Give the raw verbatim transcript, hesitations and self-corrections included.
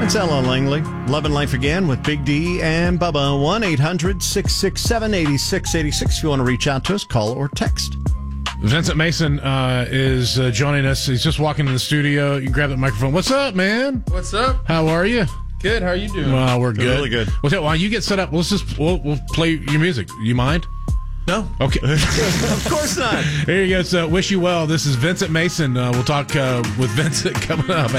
It's Ella Langley. Love and Life Again with Big D and Bubba. one eight hundred six six seven eight six eight six. If you want to reach out to us, call or text. Vincent Mason uh, is uh, joining us. He's just walking in the studio. You grab that microphone. What's up, man? What's up? How are you? Good. How are you doing? Well, we're good. Really good. Well, while you get set up, let's just we'll, we'll play your music. You mind? No. Okay. Of course not. Here you go. So, wish you well. This is Vincent Mason. Uh, we'll talk uh, with Vincent coming up.